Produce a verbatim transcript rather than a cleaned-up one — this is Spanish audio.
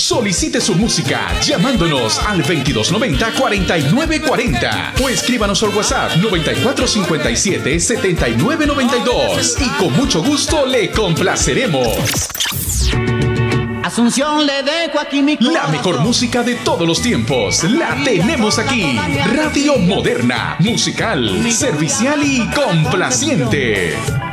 Solicite su música llamándonos al veintidós noventa, cuarenta y nueve cuarenta o escríbanos al WhatsApp noventa y cuatro cincuenta y siete, setenta y nueve noventa y dos y con mucho gusto le complaceremos. Asunción, le dejo aquí mi corazón. La mejor música de todos los tiempos la tenemos aquí. Radio Moderna, musical, servicial y complaciente.